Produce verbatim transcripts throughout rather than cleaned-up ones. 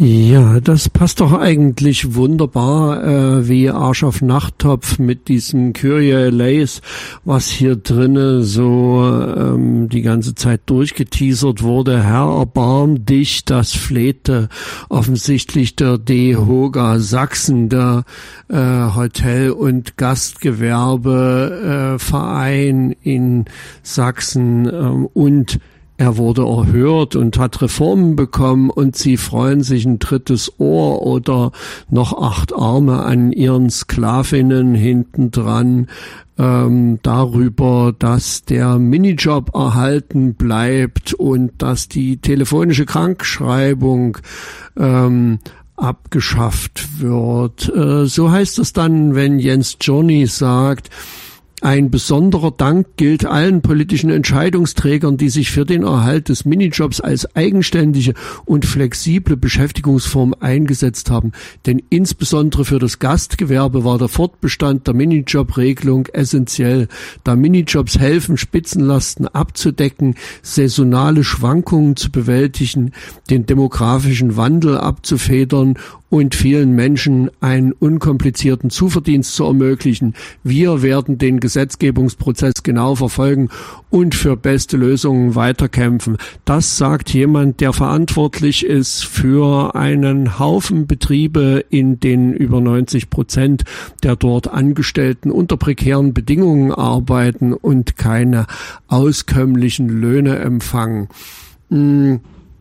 Ja, das passt doch eigentlich wunderbar äh, wie Arsch auf Nachttopf mit diesem Kyrie eleison, was hier drinnen so ähm, die ganze Zeit durchgeteasert wurde. Herr, erbarm dich, das flehte offensichtlich der DEHOGA Sachsen, der äh, Hotel- und Gastgewerbeverein äh, in Sachsen, ähm, und er wurde erhört und hat Reformen bekommen und sie freuen sich ein drittes Ohr oder noch acht Arme an ihren Sklavinnen hintendran ähm, darüber, dass der Minijob erhalten bleibt und dass die telefonische Krankschreibung ähm, abgeschafft wird. Äh, so heißt es dann, wenn Jens Journey sagt: Ein besonderer Dank gilt allen politischen Entscheidungsträgern, die sich für den Erhalt des Minijobs als eigenständige und flexible Beschäftigungsform eingesetzt haben. Denn insbesondere für das Gastgewerbe war der Fortbestand der Minijob-Regelung essentiell, da Minijobs helfen, Spitzenlasten abzudecken, saisonale Schwankungen zu bewältigen, den demografischen Wandel abzufedern und vielen Menschen einen unkomplizierten Zuverdienst zu ermöglichen. Wir werden den Gesetzgebungsprozess genau verfolgen und für beste Lösungen weiterkämpfen. Das sagt jemand, der verantwortlich ist für einen Haufen Betriebe, in denen über neunzig Prozent der dort Angestellten unter prekären Bedingungen arbeiten und keine auskömmlichen Löhne empfangen. Hm.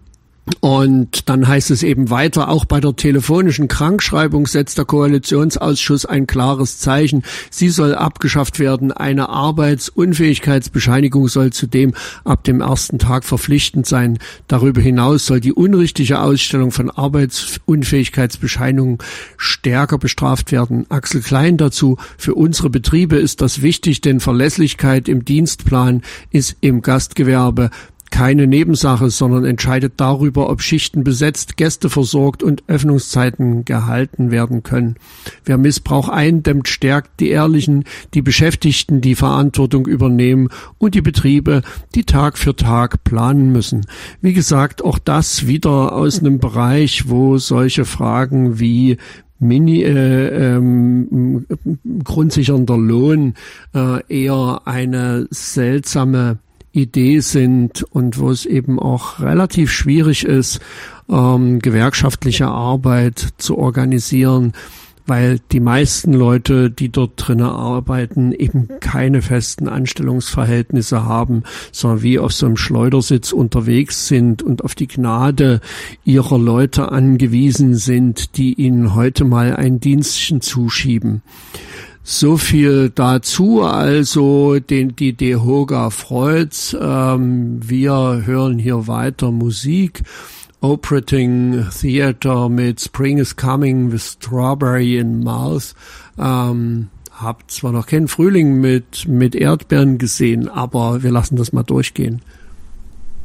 Und dann heißt es eben weiter, auch bei der telefonischen Krankschreibung setzt der Koalitionsausschuss ein klares Zeichen. Sie soll abgeschafft werden. Eine Arbeitsunfähigkeitsbescheinigung soll zudem ab dem ersten Tag verpflichtend sein. Darüber hinaus soll die unrichtige Ausstellung von Arbeitsunfähigkeitsbescheinigungen stärker bestraft werden. Axel Klein dazu: Für unsere Betriebe ist das wichtig, denn Verlässlichkeit im Dienstplan ist im Gastgewerbe keine Nebensache, sondern entscheidet darüber, ob Schichten besetzt, Gäste versorgt und Öffnungszeiten gehalten werden können. Wer Missbrauch eindämmt, stärkt die Ehrlichen, die Beschäftigten, die Verantwortung übernehmen und die Betriebe, die Tag für Tag planen müssen. Wie gesagt, auch das wieder aus einem Bereich, wo solche Fragen wie Mini, äh, ähm, grundsichernder Lohn äh, eher eine seltsame Idee sind und wo es eben auch relativ schwierig ist, ähm, gewerkschaftliche Arbeit zu organisieren, weil die meisten Leute, die dort drinnen arbeiten, eben keine festen Anstellungsverhältnisse haben, sondern wie auf so einem Schleudersitz unterwegs sind und auf die Gnade ihrer Leute angewiesen sind, die ihnen heute mal ein Dienstchen zuschieben. So viel dazu, also den, die DEHOGA freut's. Ähm, wir hören hier weiter Musik. Operating Theater mit Spring is Coming with Strawberry in Mouth. Ähm, hab zwar noch keinen Frühling mit, mit Erdbeeren gesehen, aber wir lassen das mal durchgehen.